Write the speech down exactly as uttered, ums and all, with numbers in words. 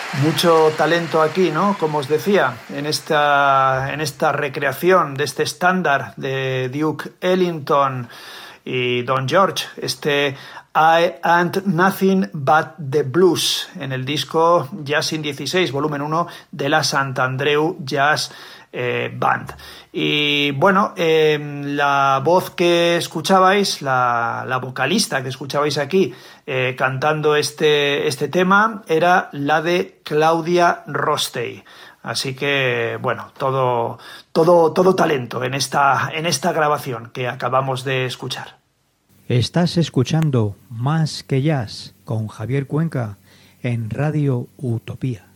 Mucho talento aquí, ¿no? Como os decía, en esta, en esta recreación de este estándar de Duke Ellington y Don George, este I Ain't Nothing But the Blues, en el disco Jazz in dieciséis, volumen uno de la Sant Andreu Jazz eh, Band. Y bueno, eh, la voz que escuchabais, la, la vocalista que escuchabais aquí eh, cantando este, este tema, era la de Claudia Rostey. Así que, bueno, todo, todo, todo talento en esta, en esta grabación que acabamos de escuchar. Estás escuchando Más que Jazz con Javier Cuenca en Radio Utopía.